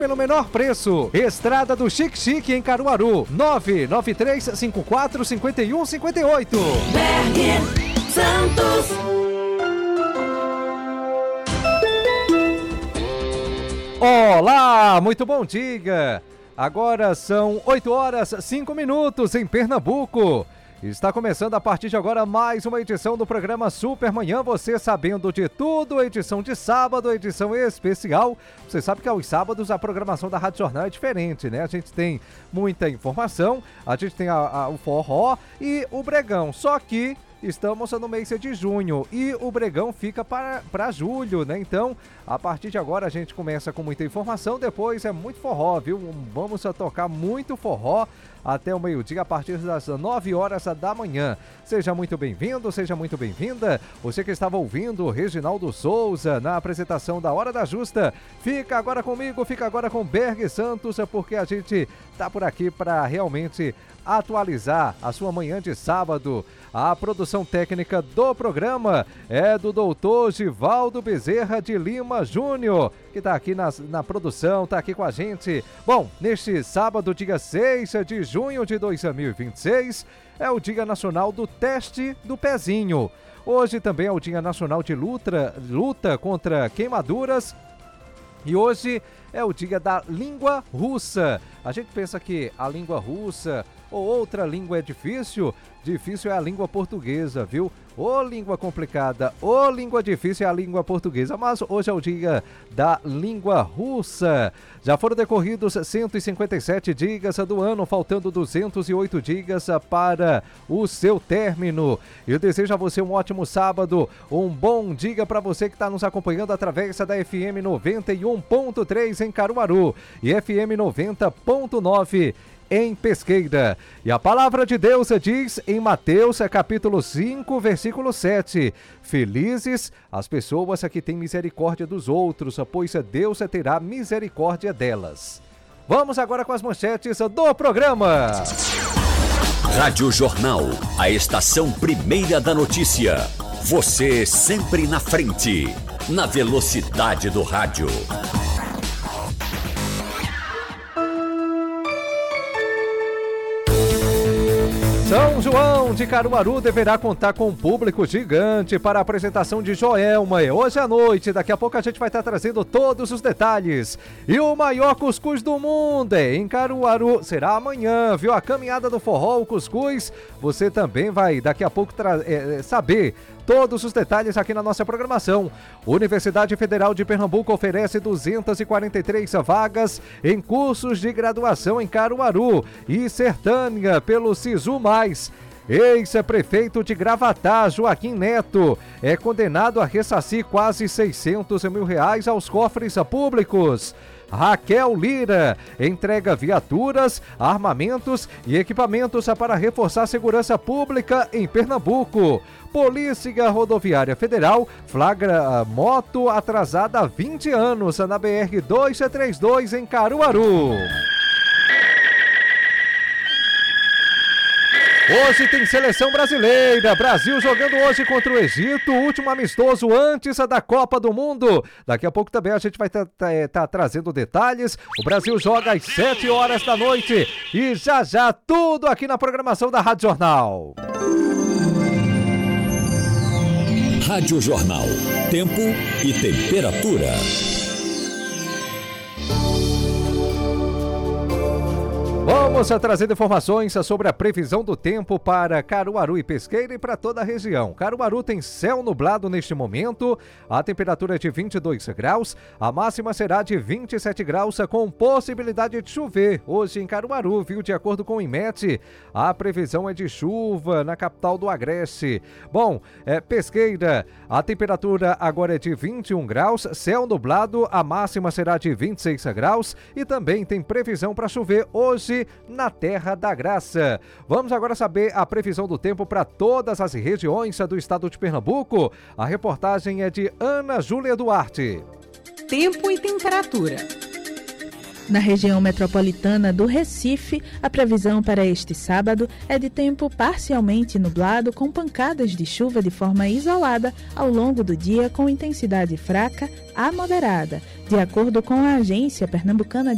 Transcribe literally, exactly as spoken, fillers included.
Pelo menor preço, Estrada do Chique Chique em Caruaru, nove nove três cinco quatro cinco um cinco oito. Berg Santos. Olá, muito bom dia. Agora são oito horas e cinco minutos em Pernambuco. Está começando a partir de agora mais uma edição do programa Super Manhã, você sabendo de tudo, edição de sábado, edição especial. Você sabe que aos sábados a programação da Rádio Jornal é diferente, né? A gente tem muita informação, a gente tem a, a, o forró e o bregão, só que estamos no mês de junho e o bregão fica para, para julho, né? Então, a partir de agora a gente começa com muita informação, depois é muito forró, viu? Vamos a tocar muito forró até o meio-dia, a partir das nove horas da manhã. Seja muito bem-vindo, seja muito bem-vinda. Você que estava ouvindo Reginaldo Souza na apresentação da Hora da Justa, fica agora comigo, fica agora com Berg Santos, porque a gente tá por aqui para realmente atualizar a sua manhã de sábado. A produção técnica do programa é do doutor Givaldo Bezerra de Lima Júnior, que está aqui na, na produção, está aqui com a gente. Bom, neste sábado, dia seis de junho de dois mil e vinte e seis, é o Dia Nacional do Teste do Pezinho. Hoje também é o Dia Nacional de Luta, luta contra Queimaduras. E hoje é o dia da língua russa. A gente pensa que a língua russa ou outra língua é difícil, difícil é a língua portuguesa, viu? Ô língua complicada, ô língua difícil é a língua portuguesa, mas hoje é o dia da língua russa. Já foram decorridos cento e cinquenta e sete dias do ano, faltando duzentos e oito dias para o seu término. Eu desejo a você um ótimo sábado, um bom dia para você que está nos acompanhando através da F M noventa e um ponto três em Caruaru e F M noventa ponto nove em Pesqueira. E a palavra de Deus diz em Mateus capítulo cinco, versículo sete: felizes as pessoas que têm misericórdia dos outros, pois Deus terá misericórdia delas. Vamos agora com as manchetes do programa. Rádio Jornal, a estação primeira da notícia. Você sempre na frente, na velocidade do rádio. São João de Caruaru deverá contar com um público gigante para a apresentação de Joelma hoje à noite. Daqui a pouco a gente vai estar trazendo todos os detalhes. E o maior cuscuz do mundo em Caruaru será amanhã, viu? A caminhada do forró, o cuscuz, você também vai daqui a pouco é, saber todos os detalhes aqui na nossa programação. Universidade Federal de Pernambuco oferece duzentas e quarenta e três vagas em cursos de graduação em Caruaru e Sertânia pelo Sisu Mais. Ex-prefeito de Gravatá, Joaquim Neto, é condenado a ressarcir quase seiscentos mil reais aos cofres públicos. Raquel Lira entrega viaturas, armamentos e equipamentos para reforçar a segurança pública em Pernambuco. Polícia Rodoviária Federal flagra moto atrasada há vinte anos na B R duzentos e trinta e dois em Caruaru. Hoje tem seleção brasileira, Brasil jogando hoje contra o Egito, último amistoso antes da Copa do Mundo. Daqui a pouco também a gente vai estar tá, tá, tá trazendo detalhes. O Brasil joga às sete horas da noite e já já tudo aqui na programação da Rádio Jornal. Rádio Jornal, tempo e temperatura. Vamos trazer informações sobre a previsão do tempo para Caruaru e Pesqueira e para toda a região. Caruaru tem céu nublado neste momento, a temperatura é de vinte e dois graus, a máxima será de vinte e sete graus com possibilidade de chover hoje em Caruaru, viu? De acordo com o IMET, a previsão é de chuva na capital do Agreste. Bom, é, Pesqueira, a temperatura agora é de vinte e um graus, céu nublado, a máxima será de vinte e seis graus e também tem previsão para chover hoje na Terra da Graça. Vamos agora saber a previsão do tempo para todas as regiões do estado de Pernambuco. A reportagem é de Ana Júlia Duarte. Tempo e temperatura. Na região metropolitana do Recife, a previsão para este sábado é de tempo parcialmente nublado com pancadas de chuva de forma isolada ao longo do dia com intensidade fraca a moderada, de acordo com a Agência Pernambucana